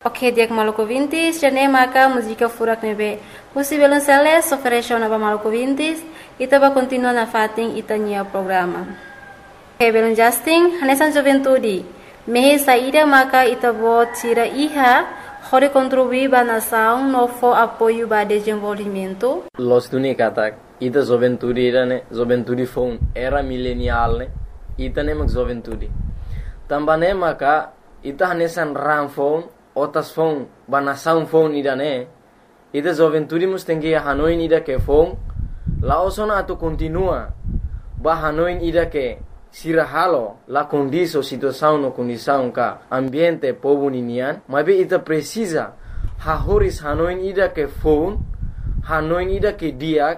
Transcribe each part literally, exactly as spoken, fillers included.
Ok, dia ke Maluku Vintis, jane maka música furak nebe. Musi Violonceles ofereceu na Maluku Vintis, ita ba continua na fating ita nia programa. Ok, Belon Justin, hanesan juventude. Mehe saída maka ita bo tira iha, hore contribuir ba nação no fo apoio ba desenvolvimento. Los tuni katak, ita juventude ira ne, juventude phone era millennial ne, ita ne mak juventude. Tambane maka ita hanesan ram phone, otas phone ba nação phone ida ne, ita juventude mus tengi Hanoi ida ke phone, laosona atu continua ba Hanoi ida ke sirahalo la condição situação no condição ka ambiente povo ninian, mas be ita precisa ha horis Hanoi ida ke phone, Hanoi ida ke diak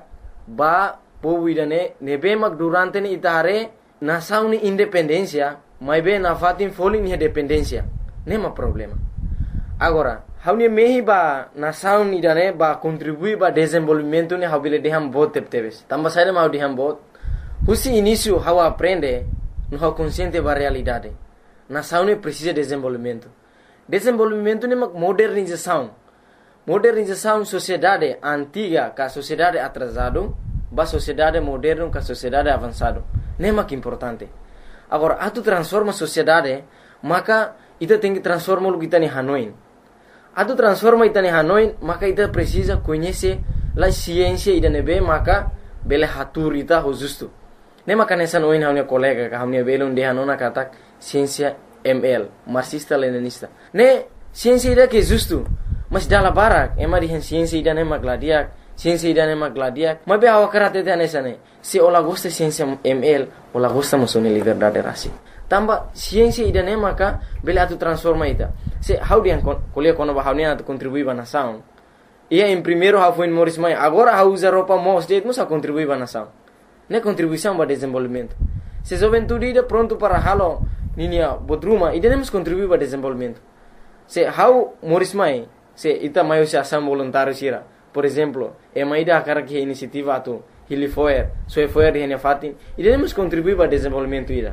ba povo ida ne nebe mak durante ni ita hare nação ni independência, mas be na fatin foling ni dependência, nema problema. Agora, haunia mehi ba nação ida ne ba contribuir ba desenvolvimento ni habile deham bot tepteves. Tamba saída mau deham bot. Husi início how aprende, no how consciente ba realidade. Nação ne precisa de desenvolvimento. Desenvolvimento ne mak modernização. Modernização sociedade antiga ka sociedade atrasado, ba sociedade moderno ka sociedade avançado. Ne mak importante. Agora, atu transforma sociedade, maka ita tem que transformar o que está em Hanoi. Atu transforma ita em Hanoi, maka ita precisa conhecer a ciência ida nebe, maka bele hatur ita ho justo. Ne maka nessa noin haunia colega ka haunia belon de hanona katak ciência M L, marxista leninista. Ne ciência ida que justo, mas dala barak, ema di ciência ida ne magladiak, ciência ida ne magladiak. Mas be awa karate te nessa ne. Se ola gosta ciência M L, ola gosta musone liberdade rasi. Tamba ciência ida ne maka bele atu transforma ita. Se how dia kuliah kono ba haunia atu contribui ba nação. Ia em primeiro how foi Morris Mai, agora how usa roupa mos det musa contribui ba nação. Ne contribuição para desenvolvimento. Se juventude ida pronto para halo ninia bodruma, ida nemos contribuir para desenvolvimento. Se how Morris Mai, se ita maio se ação voluntário sira. Por exemplo, e maida akara que iniciativa atu hilifoer, so foer hene fatin, ida nemos contribuir para desenvolvimento ida.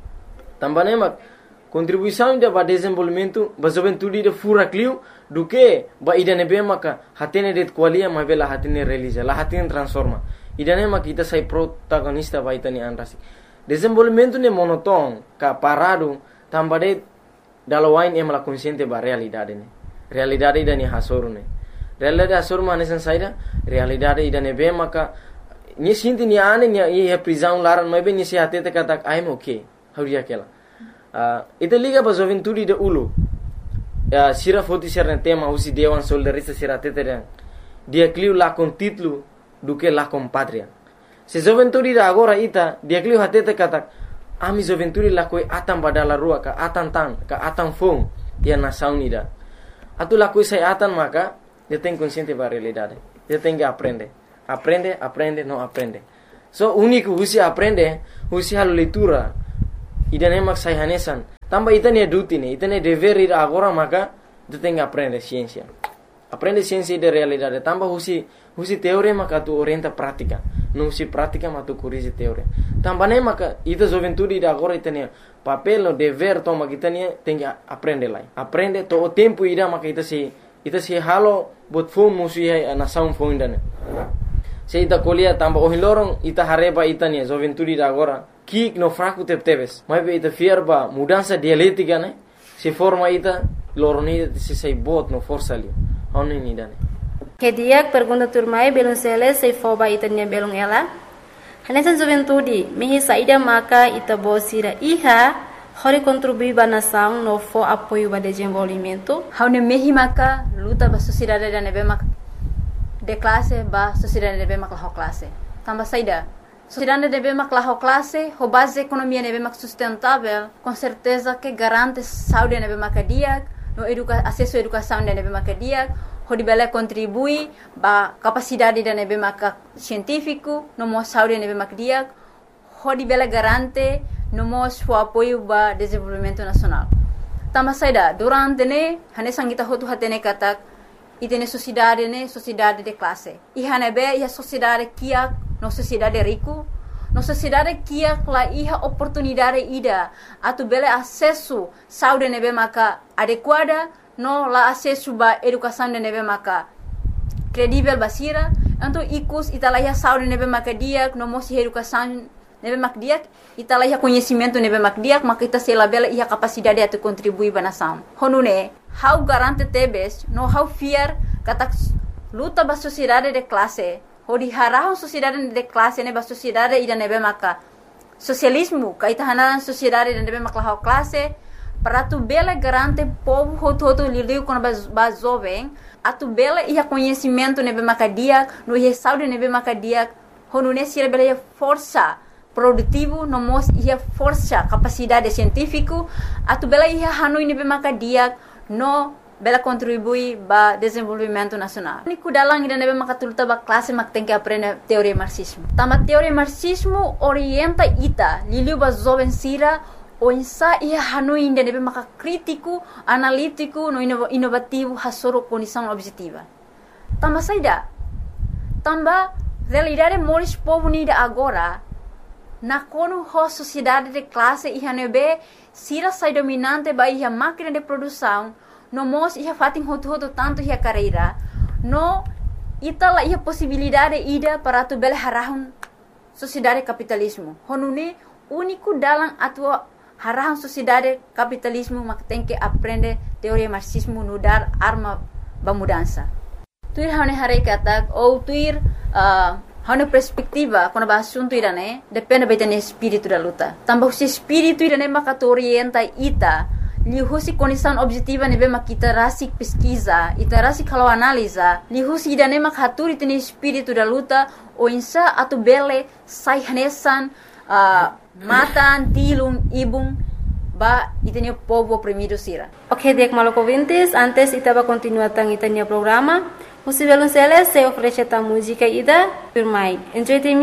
Também mak contribuição ida para desenvolvimento, ba juventude ida fura clio do que ba ida nebe maka hatene det qualia ma bela hatene realiza, la hatene transforma. Ida ne mak kita sai protagonista ba ita ni anrasi. Desenvolvimento ne monoton ka parado tambade dalawain em la consciente ba realidade ne. Realidade ida ni hasoru ne. Realidade hasoru manesan saida, realidade ida nebe maka ni sinti ni ane ni e prisão laran ma be ni se hatete katak I'm okay. Hauria kela. Uh, ita liga ba juventude de ulu. Uh, sira foti serna tema usi dewan soldarista sira teteren. Dia cliu la con título do que la con patria. Se juventude de agora ita dia cliu hatete katak ami juventude la koi atan badala rua ka atan tan ka atan fong dia nação ida. Atu la koi sai atan maka dia tem consciente ba realidade. Dia tem que aprender. Aprende, aprende, não aprende. So único usi aprende, usi halo leitura. Ida nemak sai hanesan. Tamba ita ne duty ne, ita ne dever ida agora maka tu tem que aprender ciência. Aprende ciência de realidade. Tamba husi husi teoria maka tu orienta prática. Não husi prática maka tu corrige teoria. Tamba ne maka ita juventude ida agora ita ne papel no dever toma kita ne tem que aprender lá. Aprende to o tempo ida maka ita se ita se halo bot phone musi ai nação phone dane. Se ita colia tamba o hilorong ita hareba ita ne juventude ida agora kik no fraco tepteves. Mas be ita fierba mudança dialética ne se forma ita loroni se sei bot no força ali. Oni ni dane. Que dia pergunta turmai belum sele sei foba ita nia belum ela. Hanesan juventude mehi saída maka ita bosira iha hore contribuir ba nação no fo apoio ba desenvolvimento. Haune mehi maka luta ba sociedade da nebe maka de classe ba sociedade nebe maka ho classe. Tamba saída sociedade nebe maka ho classe, ho base economia nebe maka sustentável, com certeza que garante saúde nebe maka dia, no educa acesso à educação nebe maka dia, ho dibele contribui ba capacidade da nebe maka científico, no mo saúde nebe maka dia, ho dibele garante no mo o apoio ba desenvolvimento nacional. Tamba saída durante ne hanesan kita hotu hatene katak itene sociedade ne sociedade de classe. Iha nebe ia sociedade kia no sociedade rico, no sociedade kia la iha oportunidade ida atu bele acesso saúde nebe maka adequada no la acesso ba educação de nebe maka credível basira, então icus italahia saúde nebe maka dia, no mosi educação nebe mak dia, italahia conhecimento nebe mak dia, maka ita se labela ia capacidade de contribuir ba nação. Honune, how garante tebes, no how fear kata luta ba sociedade de classe, hodi harahon sociedade de classe ne ba sociedade ida nebe maka socialismo, kaita hanan sociedade de nebe maka classe, para tu bela garante povo hoto hoto liliu com ba jovem, a tu bela ia conhecimento nebe maka dia, no ia saúde nebe maka dia, honune sira bela ia força produtivo, no mos ia força capacidade científico, a tu bela ia hanoi nebe maka dia, no bela contribui ba desenvolvimento nacional. Ni kudalang ida nebe maka tuluta ba classe mak tem que aprender teoria marxismo. Tama teoria marxismo orienta ita liliu ba jovem sira o insa ia hanoi ida nebe maka crítico, analítico, no inovativo hasoro condição objetiva. Tama saida. Tamba realidade moris povo nida agora na kono ho sociedade de classe ia nebe sira sai dominante ba ia máquina de produção no mos ia fatin hoto hoto tanto ia carreira no itala ia possibilidade ida para tu bel harahun sociedade capitalismo honune único dalam atua harahun sociedade capitalismo mak tem que aprender teoria marxismo no dar arma ba mudança tuir hane hare katak ou tuir uh, hane perspectiva quando ba assunto irane depende betene espírito da luta tambah se espírito irane maka orienta ita lihusi condição objetiva nebe makita rasik pesquisa ita rasik kalau analisa lihusi idane mak haturi tene espírito da luta o insa atu bele sai hanesan uh, matan tilung ibung ba itene povo oprimido sira. Ok, dek maluco ouvintes, antes itaba continuar tang itania programa. Musivelun Sele se oferece ta música ida por mai. Enjoy